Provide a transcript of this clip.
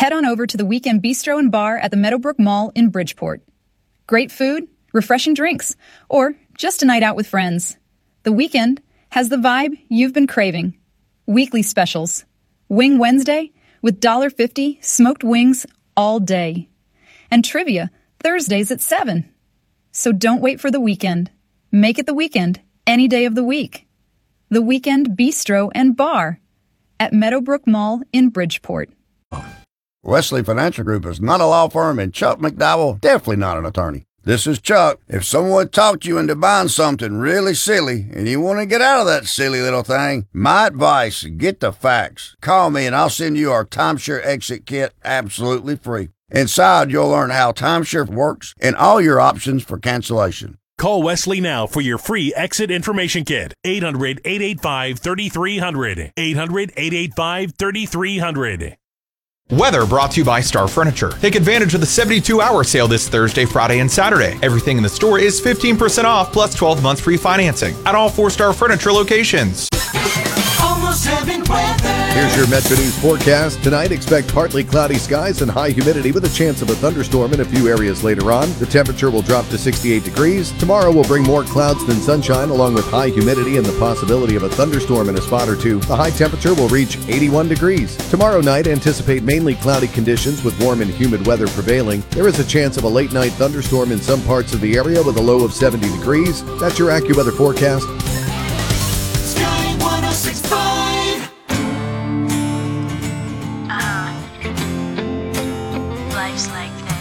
head on over to the Weekend Bistro and Bar at the Meadowbrook Mall in Bridgeport. Great food, refreshing drinks, or just a night out with friends. The Weekend has the vibe you've been craving. Weekly specials. Wing Wednesday with $1.50 smoked wings all day. And trivia Thursdays at 7. So don't wait for the weekend. Make it the weekend any day of the week. The Weekend Bistro and Bar at Meadowbrook Mall in Bridgeport. Wesley Financial Group is not a law firm, and Chuck McDowell definitely not an attorney. This is Chuck. If someone talked you into buying something really silly and you want to get out of that silly little thing, my advice, get the facts. Call me and I'll send you our timeshare exit kit absolutely free. Inside, you'll learn how timeshare works and all your options for cancellation. Call Wesley now for your free exit information kit. 800-885-3300. 800-885-3300. Weather brought to you by Star Furniture. Take advantage of the 72-hour sale this Thursday, Friday, and Saturday. Everything in the store is 15% off plus 12 months free financing at all 4-Star Furniture locations. Almost heaven weather. Here's your Metro News forecast. Tonight, expect partly cloudy skies and high humidity with a chance of a thunderstorm in a few areas later on. The temperature will drop to 68 degrees. Tomorrow will bring more clouds than sunshine, along with high humidity and the possibility of a thunderstorm in a spot or two. The high temperature will reach 81 degrees. Tomorrow night, anticipate mainly cloudy conditions with warm and humid weather prevailing. There is a chance of a late night thunderstorm in some parts of the area with a low of 70 degrees. That's your AccuWeather forecast.